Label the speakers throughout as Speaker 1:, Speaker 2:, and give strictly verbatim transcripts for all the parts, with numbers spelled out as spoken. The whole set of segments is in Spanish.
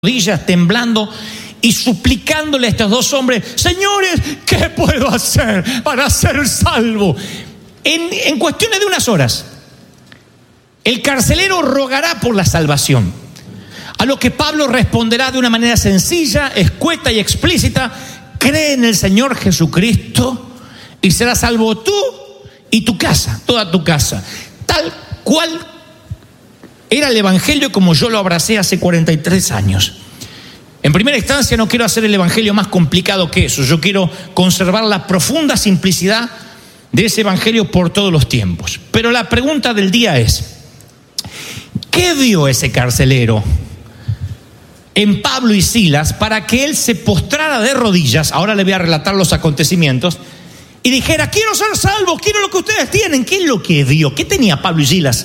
Speaker 1: rodillas, temblando y suplicándole a estos dos hombres: señores, ¿qué puedo hacer para ser salvo? En, en cuestiones de unas horas, el carcelero rogará por la salvación, a lo que Pablo responderá de una manera sencilla, escueta y explícita: cree en el Señor Jesucristo y serás salvo tú y tu casa, toda tu casa. Tal cual era el evangelio como yo lo abracé hace cuarenta y tres años. En primera instancia, no quiero hacer el evangelio más complicado que eso. Yo quiero conservar la profunda simplicidad de ese evangelio por todos los tiempos. Pero la pregunta del día es: ¿qué vio ese carcelero en Pablo y Silas para que él se postrara de rodillas? Ahora le voy a relatar los acontecimientos. Y dijera: quiero ser salvo, quiero lo que ustedes tienen. ¿Qué es lo que vio? ¿Qué tenía Pablo y Silas?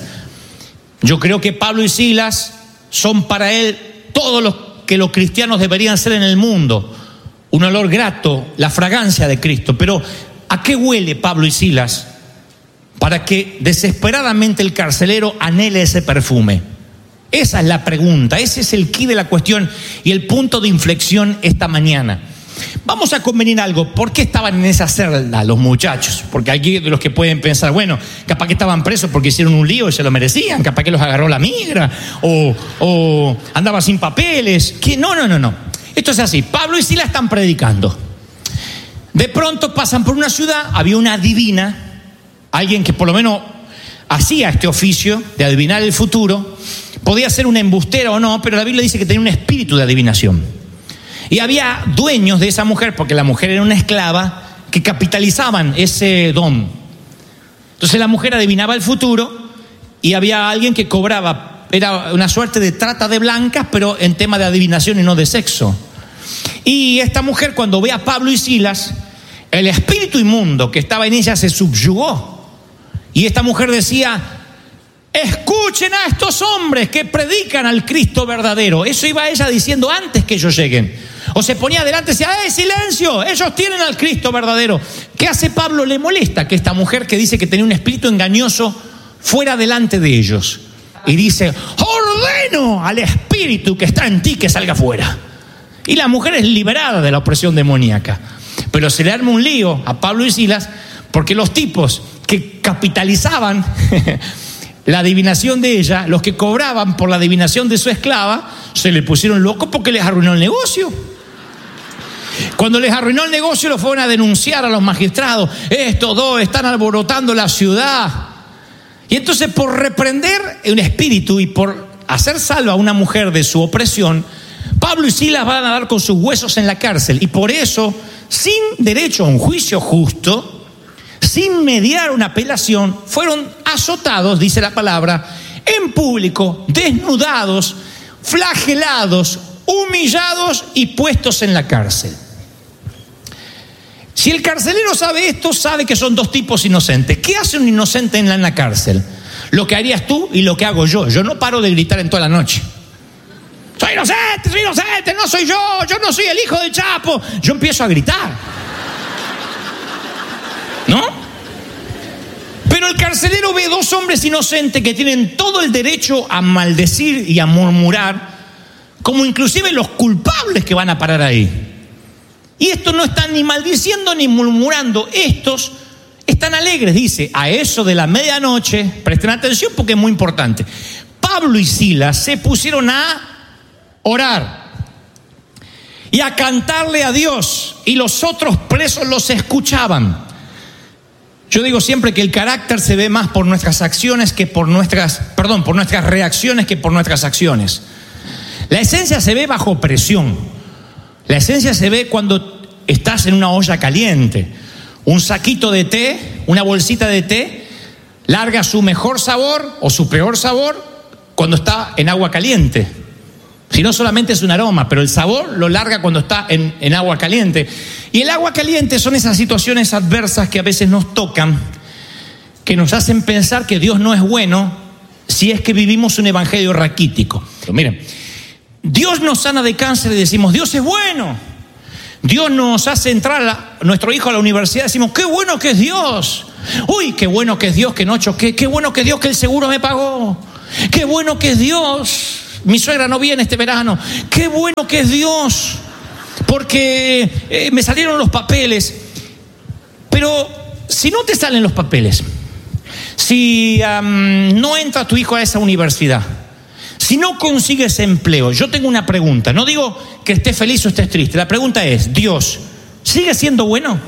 Speaker 1: Yo creo que Pablo y Silas son para él todo lo que los cristianos deberían ser en el mundo: un olor grato, la fragancia de Cristo. Pero ¿a qué huele Pablo y Silas para que desesperadamente el carcelero anhele ese perfume? Esa es la pregunta, ese es el quid de la cuestión y el punto de inflexión esta mañana. Vamos a convenir algo. ¿Por qué estaban en esa celda los muchachos? Porque hay de los que pueden pensar: bueno, capaz que estaban presos porque hicieron un lío y se lo merecían, capaz que los agarró la migra, o, o andaba sin papeles. ¿Qué? No, no, no, no. Esto es así. Pablo y Silas están predicando. De pronto pasan por una ciudad, había una adivina, alguien que por lo menos hacía este oficio de adivinar el futuro. Podía ser una embustera o no, pero la Biblia dice que tenía un espíritu de adivinación. Y había dueños de esa mujer, porque la mujer era una esclava, que capitalizaban ese don. Entonces la mujer adivinaba el futuro y había alguien que cobraba. Era una suerte de trata de blancas, pero en tema de adivinación y no de sexo. Y esta mujer, cuando ve a Pablo y Silas, el espíritu inmundo que estaba en ella se subyugó. Y esta mujer decía: escuchen a estos hombres que predican al Cristo verdadero. Eso iba ella diciendo antes que ellos lleguen. O se ponía adelante y decía: ¡eh, silencio! Ellos tienen al Cristo verdadero. ¿Qué hace Pablo? Le molesta que esta mujer, que dice que tenía un espíritu engañoso, fuera delante de ellos. Y dice: ordeno al espíritu que está en ti que salga fuera. Y la mujer es liberada de la opresión demoníaca. Pero se le arma un lío a Pablo y Silas, porque los tipos que capitalizaban la adivinación de ella, los que cobraban por la adivinación de su esclava, se le pusieron locos porque les arruinó el negocio. Cuando les arruinó el negocio, lo fueron a denunciar a los magistrados: estos dos están alborotando la ciudad. Y entonces, por reprender un espíritu y por hacer salva a una mujer de su opresión, Pablo y Silas van a dar con sus huesos en la cárcel. Y por eso, sin derecho a un juicio justo, sin mediar una apelación, fueron azotados, dice la palabra, en público, desnudados, flagelados, humillados y puestos en la cárcel. Si el carcelero sabe esto, sabe que son dos tipos inocentes. ¿Qué hace un inocente en la, en la cárcel? Lo que harías tú y lo que hago yo. Yo no paro de gritar en toda la noche: soy inocente, soy inocente, no soy yo, yo no soy el hijo del Chapo. Yo empiezo a gritar, ¿no? Pero el carcelero ve dos hombres inocentes que tienen todo el derecho a maldecir y a murmurar, como inclusive los culpables que van a parar ahí. Y estos no están ni maldiciendo ni murmurando, estos están alegres. Dice: a eso de la medianoche, presten atención porque es muy importante, Pablo y Silas se pusieron a orar y a cantarle a Dios, y los otros presos los escuchaban. Yo digo siempre que el carácter se ve más por nuestras acciones que por nuestras, perdón, por nuestras reacciones que por nuestras acciones. La esencia se ve bajo presión. La esencia se ve cuando estás en una olla caliente. Un saquito de té, una bolsita de té, larga su mejor sabor o su peor sabor cuando está en agua caliente. Si no, solamente es un aroma, pero el sabor lo larga cuando está en, en agua caliente. Y el agua caliente son esas situaciones adversas que a veces nos tocan, que nos hacen pensar que Dios no es bueno si es que vivimos un evangelio raquítico. Pero miren, Dios nos sana de cáncer y decimos: Dios es bueno. Dios nos hace entrar a nuestro hijo a la universidad y decimos: qué bueno que es Dios. Uy, qué bueno que es Dios que no choqué. Qué bueno que es Dios que el seguro me pagó. Qué bueno que es Dios mi suegra no viene este verano. Qué bueno que es Dios, porque eh, me salieron los papeles. Pero si no te salen los papeles, si um, no entra tu hijo a esa universidad, si no consigues empleo, yo tengo una pregunta. No digo que estés feliz o estés triste. La pregunta es, ¿Dios sigue siendo bueno?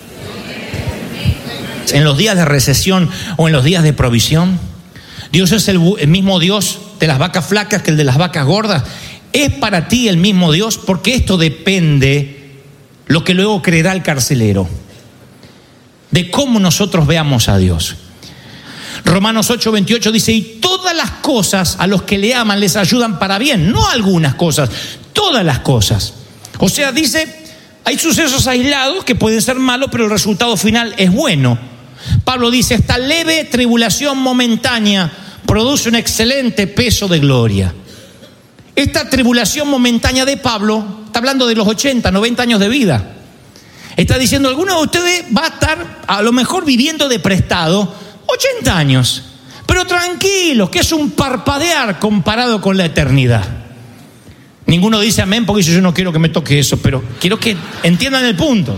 Speaker 1: En los días de recesión o en los días de provisión. Dios es el, el mismo Dios de las vacas flacas que el de las vacas gordas. ¿Es para ti el mismo Dios? Porque esto depende lo que luego creerá el carcelero, de cómo nosotros veamos a Dios. Romanos ocho veintiocho dice, y todas las cosas a los que le aman les ayudan para bien. No algunas cosas, todas las cosas. O sea, dice, hay sucesos aislados que pueden ser malos, pero el resultado final es bueno. Pablo dice, esta leve tribulación momentánea produce un excelente peso de gloria. Esta tribulación momentánea de Pablo, está hablando de los ochenta, noventa años de vida. Está diciendo, alguno de ustedes va a estar a lo mejor viviendo de prestado ochenta años, pero tranquilos, que es un parpadear comparado con la eternidad. Ninguno dice amén porque dice, yo no quiero que me toque eso, pero quiero que entiendan el punto.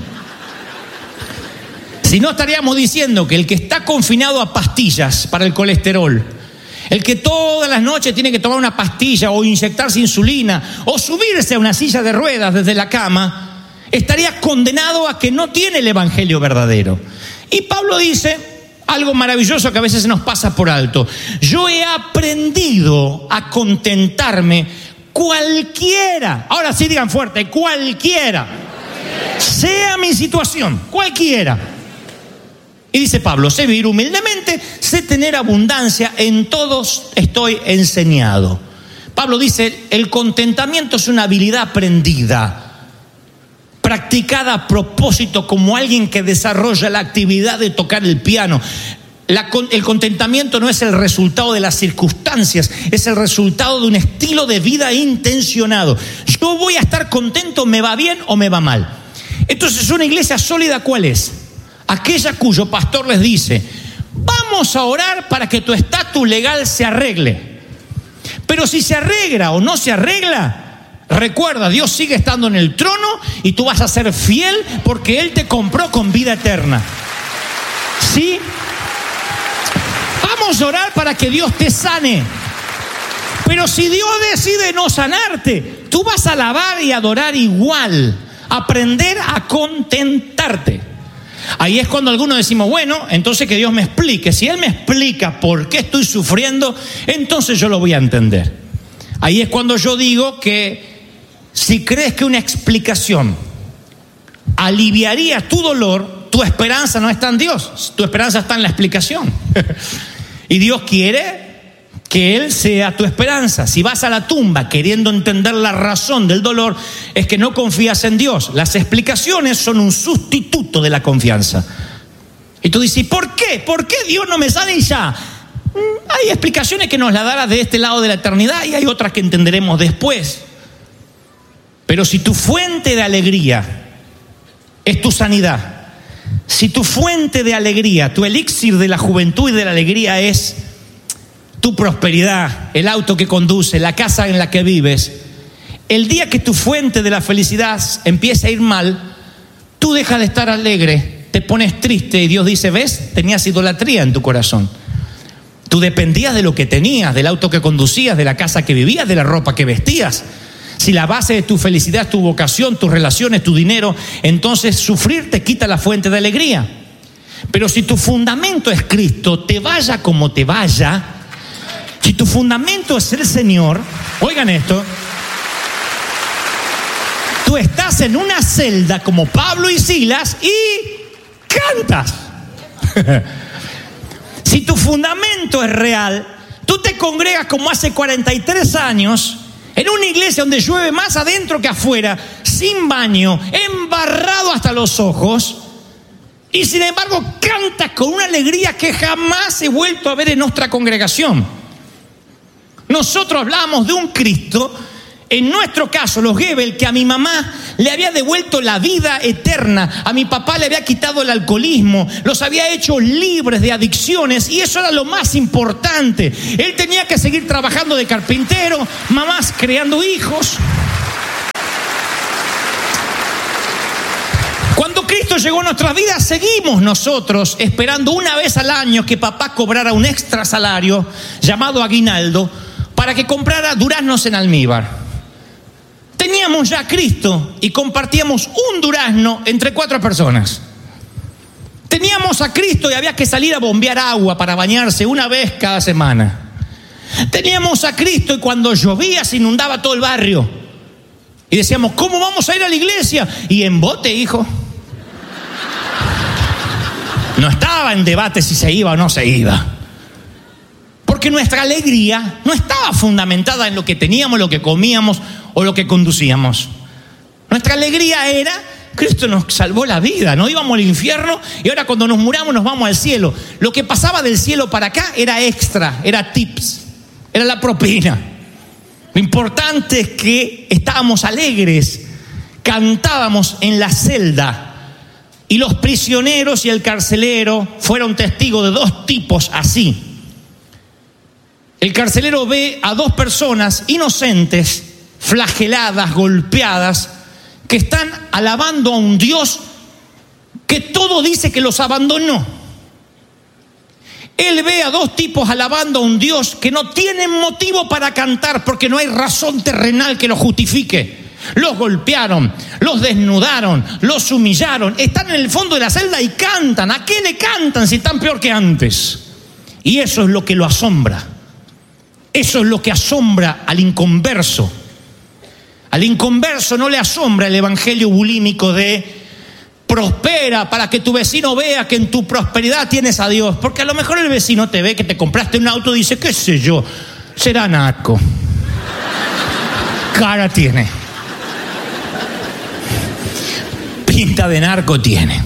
Speaker 1: Si no, estaríamos diciendo que el que está confinado a pastillas para el colesterol, el que todas las noches tiene que tomar una pastilla o inyectarse insulina o subirse a una silla de ruedas desde la cama, estaría condenado a que no tiene el evangelio verdadero. Y Pablo dice algo maravilloso que a veces se nos pasa por alto. Yo he aprendido a contentarme cualquiera, ahora sí digan fuerte, cualquiera, sea mi situación, cualquiera. Y dice Pablo, sé vivir humildemente, sé tener abundancia, en todos estoy enseñado. Pablo dice, el contentamiento es una habilidad aprendida, practicada a propósito como alguien que desarrolla la actividad de tocar el piano. La, el contentamiento no es el resultado de las circunstancias, es el resultado de un estilo de vida intencionado. Yo voy a estar contento, me va bien o me va mal. Entonces, una iglesia sólida, ¿cuál es? Aquella cuyo pastor les dice, vamos a orar para que tu estatus legal se arregle. Pero si se arregla o no se arregla, recuerda, Dios sigue estando en el trono y tú vas a ser fiel porque Él te compró con vida eterna. ¿Sí? Vamos a orar para que Dios te sane. Pero si Dios decide no sanarte, tú vas a alabar y adorar igual. Aprender a contentarte. Ahí es cuando algunos decimos, bueno, entonces que Dios me explique. Si Él me explica por qué estoy sufriendo, entonces yo lo voy a entender. Ahí es cuando yo digo que si crees que una explicación aliviaría tu dolor, tu esperanza no está en Dios, tu esperanza está en la explicación. Y Dios quiere que Él sea tu esperanza. Si vas a la tumba queriendo entender la razón del dolor, es que no confías en Dios. Las explicaciones son un sustituto de la confianza. Y tú dices, ¿por qué? ¿Por qué Dios no me sale y ya? Hay explicaciones que nos las dará de este lado de la eternidad y hay otras que entenderemos después. Pero si tu fuente de alegría es tu sanidad, si tu fuente de alegría, tu elixir de la juventud y de la alegría es tu prosperidad, el auto que conduce, la casa en la que vives, el día que tu fuente de la felicidad empiece a ir mal, tú dejas de estar alegre, te pones triste y Dios dice, ¿ves? Tenías idolatría en tu corazón. Tú dependías de lo que tenías, del auto que conducías, de la casa que vivías, de la ropa que vestías. Si la base de tu felicidad es tu vocación, tus relaciones, tu dinero, entonces sufrir te quita la fuente de alegría. Pero si tu fundamento es Cristo, te vaya como te vaya, si tu fundamento es el Señor, oigan esto, tú estás en una celda como Pablo y Silas y cantas. Si tu fundamento es real, tú te congregas como hace cuarenta y tres años en una iglesia donde llueve más adentro que afuera, sin baño, embarrado hasta los ojos, y sin embargo cantas con una alegría que jamás he vuelto a ver en nuestra congregación. Nosotros hablamos de un Cristo En nuestro caso, los Gebel, que a mi mamá le había devuelto la vida eterna, a mi papá le había quitado el alcoholismo, los había hecho libres de adicciones, y eso era lo más importante. Él tenía que seguir trabajando de carpintero, mamás creando hijos. Cuando Cristo llegó a nuestras vidas, seguimos nosotros esperando una vez al año que papá cobrara un extra salario llamado aguinaldo para que comprara duraznos en almíbar. Teníamos ya a Cristo y compartíamos un durazno entre cuatro personas. Teníamos a Cristo y había que salir a bombear agua para bañarse una vez cada semana. Teníamos a Cristo y cuando llovía se inundaba todo el barrio. Y decíamos, ¿cómo vamos a ir a la iglesia? Y en bote, hijo. No estaba en debate si se iba o no se iba. Porque nuestra alegría no estaba fundamentada en lo que teníamos, lo que comíamos o lo que conducíamos. Nuestra alegría era, Cristo nos salvó la vida, no íbamos al infierno y ahora cuando nos muramos nos vamos al cielo. Lo que pasaba del cielo para acá era extra, era tips, era la propina. Lo importante es que estábamos alegres, cantábamos en la celda. Y los prisioneros y el carcelero fueron testigos de dos tipos así. El carcelero ve a dos personas inocentes, flageladas, golpeadas, que están alabando a un Dios que todo dice que los abandonó. Él ve a dos tipos alabando a un Dios que no tienen motivo para cantar porque no hay razón terrenal que lo justifique. Los golpearon, los desnudaron, los humillaron, están en el fondo de la celda y cantan. ¿A qué le cantan si están peor que antes? Y eso es lo que lo asombra. Eso es lo que asombra al inconverso. Al inconverso no le asombra el evangelio bulímico de prospera para que tu vecino vea que en tu prosperidad tienes a Dios. Porque a lo mejor el vecino te ve que te compraste un auto y dice, qué sé yo, será narco. Cara tiene. Pinta de narco tiene.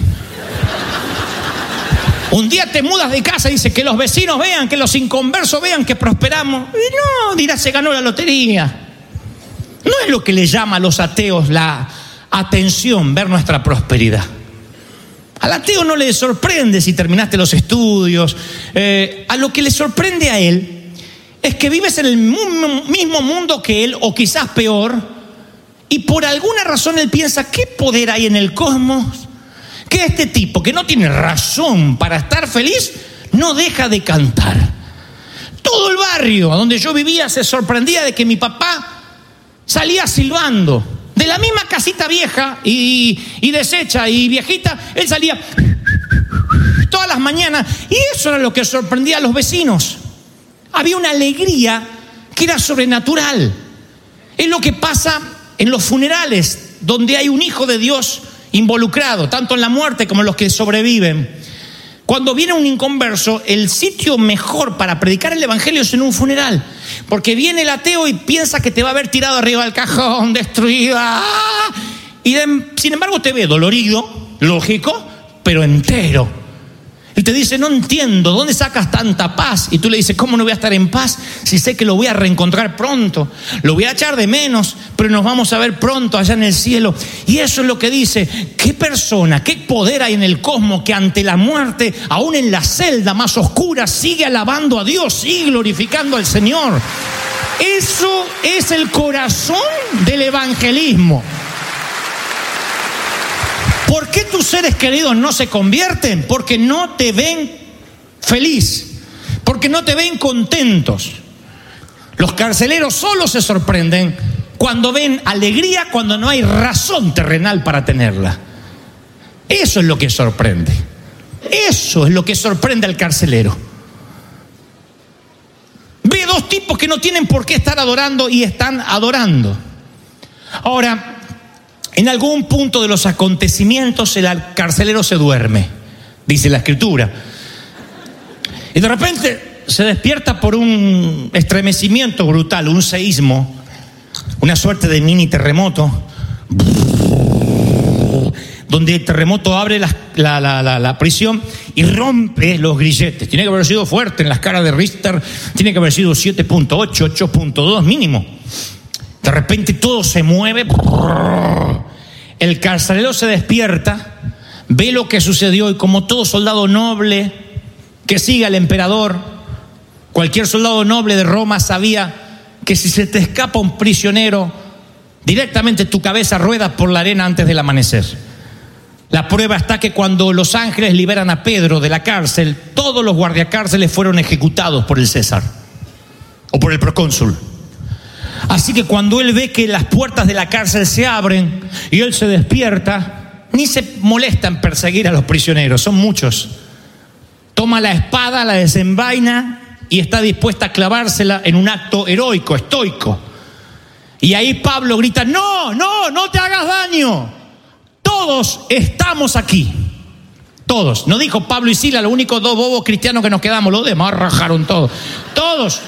Speaker 1: Un día te mudas de casa y dices que los vecinos vean, que los inconversos vean que prosperamos. Y no, dirás, se ganó la lotería. No es lo que le llama a los ateos la atención, ver nuestra prosperidad. Al ateo no le sorprende si terminaste los estudios. Eh, a lo que le sorprende a él es que vives en el mismo mundo que él, o quizás peor, y por alguna razón él piensa, ¿qué poder hay en el cosmos? Que este tipo, que no tiene razón para estar feliz, no deja de cantar. Todo el barrio donde yo vivía se sorprendía de que mi papá salía silbando. De la misma casita vieja y, y deshecha y viejita, él salía todas las mañanas. Y eso era lo que sorprendía a los vecinos. Había una alegría que era sobrenatural. Es lo que pasa en los funerales, donde hay un hijo de Dios involucrado, tanto en la muerte como en los que sobreviven. Cuando viene un inconverso, el sitio mejor para predicar el evangelio es en un funeral, porque viene el ateo y piensa que te va a haber tirado arriba del cajón, destruida, y de, sin embargo te ve dolorido, lógico, pero entero. Y te dice, no entiendo, ¿dónde sacas tanta paz? Y tú le dices, ¿cómo no voy a estar en paz si sé que lo voy a reencontrar pronto? Lo voy a echar de menos, pero nos vamos a ver pronto allá en el cielo. Y eso es lo que dice, ¿qué persona, qué poder hay en el cosmos que ante la muerte, aún en la celda más oscura, sigue alabando a Dios, sigue glorificando al Señor? Eso es el corazón del evangelismo. ¿Por qué tus seres queridos no se convierten? Porque no te ven feliz, porque no te ven contentos. Los carceleros solo se sorprenden cuando ven alegría, cuando no hay razón terrenal para tenerla. Eso es lo que sorprende. Eso es lo que sorprende al carcelero. Ve dos tipos que no tienen por qué estar adorando y están adorando. Ahora, en algún punto de los acontecimientos el carcelero se duerme, dice la Escritura. Y de repente se despierta por un estremecimiento brutal, un seísmo, una suerte de mini terremoto, donde el terremoto abre la, la, la, la, la prisión y rompe los grilletes. Tiene que haber sido fuerte en la escala de Richter, tiene que haber sido siete punto ocho, ocho punto dos mínimo. De repente todo se mueve. El carcelero se despierta, ve lo que sucedió y como todo soldado noble que sigue al emperador, cualquier soldado noble de Roma sabía que si se te escapa un prisionero, directamente tu cabeza rueda por la arena antes del amanecer. La prueba está que cuando los ángeles liberan a Pedro de la cárcel, todos los guardiacárceles fueron ejecutados por el César o por el procónsul. Así que cuando él ve que las puertas de la cárcel se abren y él se despierta, ni se molesta en perseguir a los prisioneros, son muchos. Toma la espada, la desenvaina y está dispuesta a clavársela en un acto heroico, estoico. Y ahí Pablo grita: no, no, no te hagas daño. Todos estamos aquí. Todos. No dijo Pablo y Sila, los únicos dos bobos cristianos que nos quedamos. Los demás rajaron todos. Todos.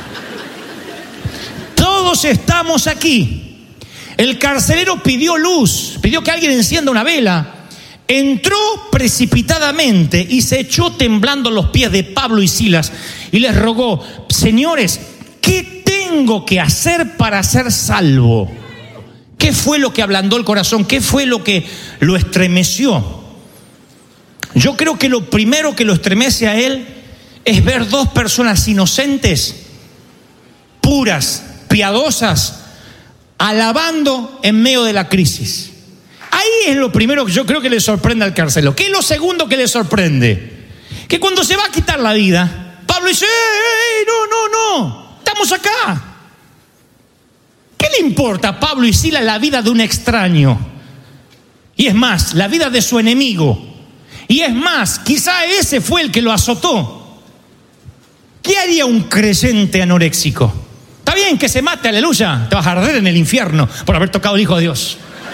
Speaker 1: Todos estamos aquí. El carcelero pidió luz, pidió que alguien encienda una vela. Entró precipitadamente y se echó temblando a los pies de Pablo y Silas y les rogó: señores, ¿qué tengo que hacer para ser salvo? ¿Qué fue lo que ablandó el corazón? ¿Qué fue lo que lo estremeció? Yo creo que lo primero que lo estremece a él es ver dos personas inocentes, puras, piadosas, alabando en medio de la crisis. Ahí es lo primero que yo creo que le sorprende al carcelero. ¿Qué es lo segundo que le sorprende? Que cuando se va a quitar la vida, Pablo dice: ¡Ey, no, no, no! ¡Estamos acá! ¿Qué le importa a Pablo y Silas la vida de un extraño? Y es más, la vida de su enemigo. Y es más, quizá ese fue el que lo azotó. ¿Qué haría un creyente anoréxico? Está bien que se mate, aleluya. Te vas a arder en el infierno por haber tocado al Hijo de Dios.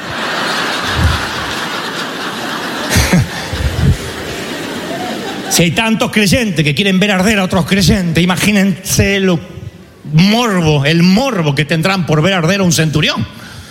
Speaker 1: Si hay tantos creyentes que quieren ver arder a otros creyentes, imagínense lo morbo, el morbo que tendrán por ver arder a un centurión.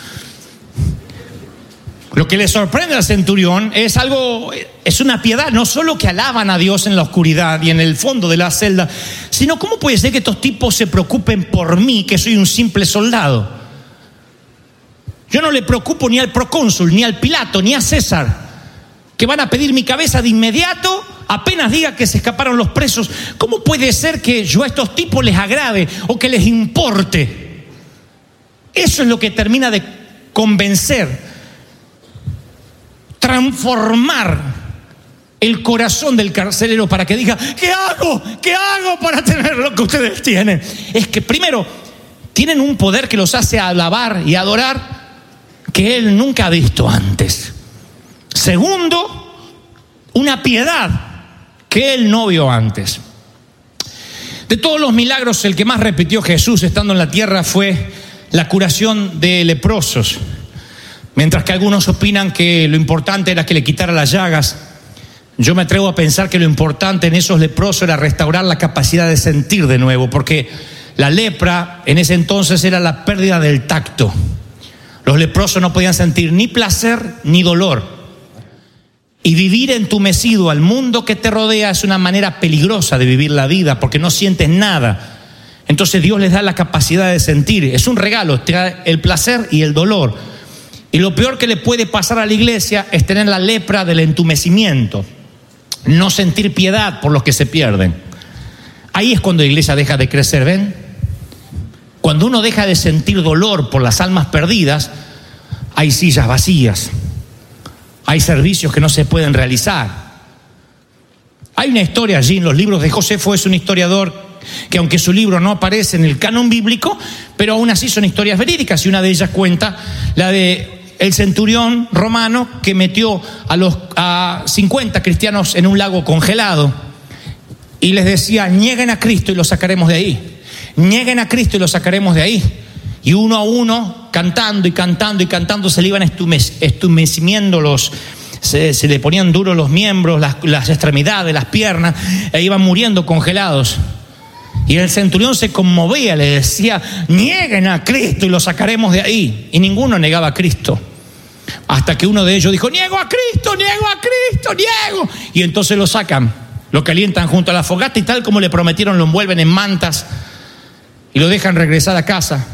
Speaker 1: Lo que le sorprende al centurión es algo, es una piedad, no solo que alaban a Dios en la oscuridad y en el fondo de la celda, sino cómo puede ser que estos tipos se preocupen por mí, que soy un simple soldado. Yo no le preocupo ni al procónsul, ni al Pilato, ni a César, que van a pedir mi cabeza de inmediato apenas diga que se escaparon los presos. ¿Cómo puede ser que yo a estos tipos les agrade o que les importe? Eso es lo que termina de convencer, transformar el corazón del carcelero para que diga: ¿qué hago? ¿Qué hago para tener lo que ustedes tienen? Es que primero, tienen un poder que los hace alabar y adorar que él nunca ha visto antes. Segundo, una piedad que él no vio antes. De todos los milagros, el que más repitió Jesús estando en la tierra fue la curación de leprosos. Mientras que algunos opinan que lo importante era que le quitara las llagas, yo me atrevo a pensar que lo importante en esos leprosos era restaurar la capacidad de sentir de nuevo, porque la lepra en ese entonces era la pérdida del tacto. Los leprosos no podían sentir ni placer ni dolor. Y vivir entumecido al mundo que te rodea es una manera peligrosa de vivir la vida, porque no sientes nada. Entonces Dios les da la capacidad de sentir. Es un regalo, te da el placer y el dolor. Y lo peor que le puede pasar a la iglesia es tener la lepra del entumecimiento, no sentir piedad por los que se pierden. Ahí es cuando la iglesia deja de crecer, ¿ven? Cuando uno deja de sentir dolor por las almas perdidas, hay sillas vacías, hay servicios que no se pueden realizar. Hay una historia allí en los libros de Josefo, es un historiador que, aunque su libro no aparece en el canon bíblico, pero aún así son historias verídicas, y una de ellas cuenta la de el centurión romano que metió a los a cincuenta cristianos en un lago congelado y les decía: nieguen a Cristo y los sacaremos de ahí, nieguen a Cristo y los sacaremos de ahí. Y uno a uno, cantando y cantando y cantando, se le iban estumeciendo los, se, se le ponían duros los miembros, las, las extremidades, las piernas, e iban muriendo congelados. Y el centurión se conmovía, le decía: nieguen a Cristo y lo sacaremos de ahí. Y ninguno negaba a Cristo. Hasta que uno de ellos dijo: niego a Cristo, niego a Cristo, niego. Y entonces lo sacan, lo calientan junto a la fogata y tal como le prometieron lo envuelven en mantas y lo dejan regresar a casa.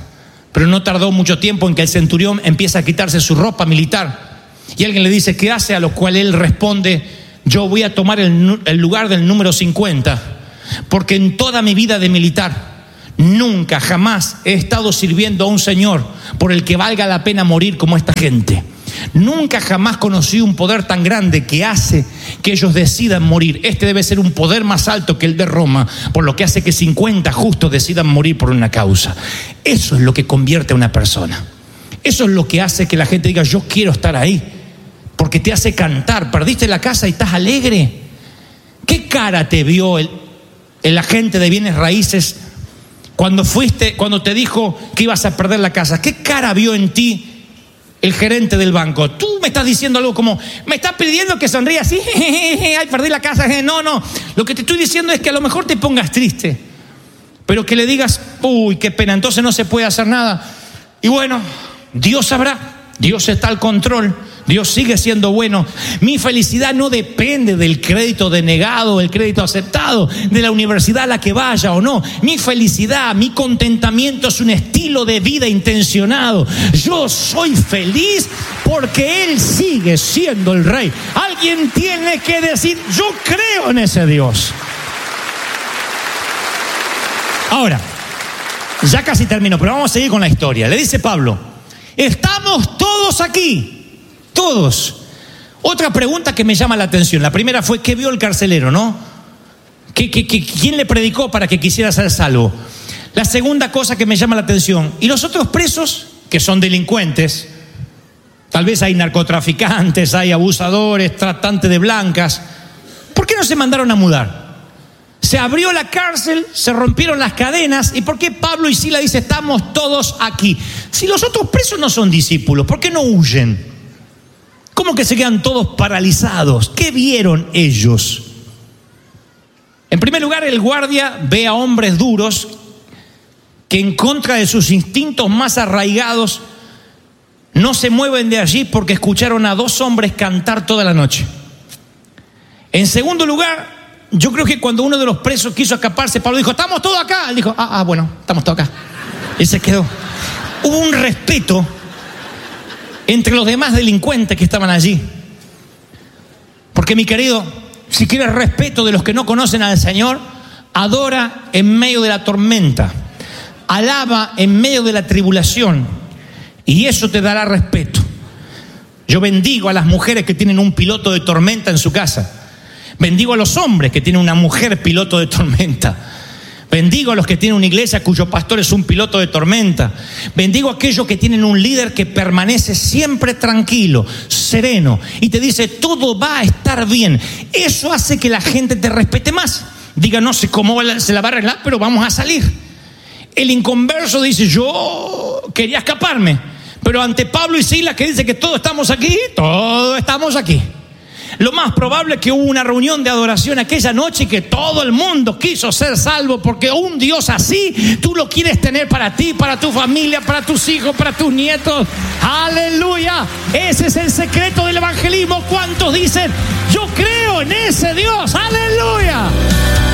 Speaker 1: Pero no tardó mucho tiempo en que el centurión empieza a quitarse su ropa militar. Y alguien le dice, ¿qué hace? A lo cual él responde, yo voy a tomar el, el lugar del número cincuenta, porque en toda mi vida de militar, nunca, jamás he estado sirviendo a un señor por el que valga la pena morir como esta gente. Nunca jamás conocí un poder tan grande que hace que ellos decidan morir. Este debe ser un poder más alto que el de Roma, por lo que hace que cincuenta justos decidan morir por una causa. Eso es lo que convierte a una persona. Eso es lo que hace que la gente diga, yo quiero estar ahí, porque te hace cantar. Perdiste la casa y estás alegre. ¿Qué cara te vio el, el agente de bienes raíces cuando fuiste, cuando te dijo que ibas a perder la casa? ¿Qué cara vio en ti el gerente del banco? Tú me estás diciendo algo como, me estás pidiendo que sonríe así, ay, perdí la casa. No, no, lo que te estoy diciendo es que a lo mejor te pongas triste, pero que le digas, uy, qué pena, entonces no se puede hacer nada. Y bueno, Dios sabrá, Dios está al control, Dios sigue siendo bueno. Mi felicidad no depende del crédito denegado, del crédito aceptado, de la universidad a la que vaya o no. Mi felicidad, mi contentamiento es un estilo de vida intencionado. Yo soy feliz porque Él sigue siendo el Rey. Alguien tiene que decir, yo creo en ese Dios. Ahora, ya casi termino, pero vamos a seguir con la historia. Le dice Pablo, estamos todos aquí. Todos. Otra pregunta que me llama la atención. La primera fue, ¿qué vio el carcelero, no? ¿Qué, qué, qué, ¿Quién le predicó para que quisiera ser salvo? La segunda cosa que me llama la atención, ¿y los otros presos que son delincuentes? Tal vez hay narcotraficantes, hay abusadores, tratantes de blancas. ¿Por qué no se mandaron a mudar? Se abrió la cárcel, se rompieron las cadenas. ¿Y por qué Pablo y Sila dicen, estamos todos aquí? Si los otros presos no son discípulos, ¿por qué no huyen? ¿Cómo que se quedan todos paralizados? ¿Qué vieron ellos? En primer lugar, el guardia ve a hombres duros que en contra de sus instintos más arraigados no se mueven de allí porque escucharon a dos hombres cantar toda la noche. En segundo lugar, yo creo que cuando uno de los presos quiso escaparse, Pablo dijo, estamos todos acá. Él dijo, ah, ah, bueno, estamos todos acá. Y se quedó. Hubo un respeto entre los demás delincuentes que estaban allí. Porque, mi querido, si quieres respeto de los que no conocen al Señor, adora en medio de la tormenta, alaba en medio de la tribulación, y eso te dará respeto. Yo bendigo a las mujeres que tienen un piloto de tormenta en su casa. Bendigo a los hombres que tienen una mujer piloto de tormenta. Bendigo a los que tienen una iglesia cuyo pastor es un piloto de tormenta. Bendigo a aquellos que tienen un líder que permanece siempre tranquilo, sereno, y te dice, todo va a estar bien. Eso hace que la gente te respete más. Diga, no sé cómo se la va a arreglar, pero vamos a salir. El inconverso dice, yo quería escaparme, pero ante Pablo y Silas que dice que todos estamos aquí, todos estamos aquí. Lo más probable es que hubo una reunión de adoración aquella noche y que todo el mundo quiso ser salvo, porque un Dios así tú lo quieres tener para ti, para tu familia, para tus hijos, para tus nietos. ¡Aleluya! Ese es el secreto del evangelismo. ¿Cuántos dicen, yo creo en ese Dios? ¡Aleluya!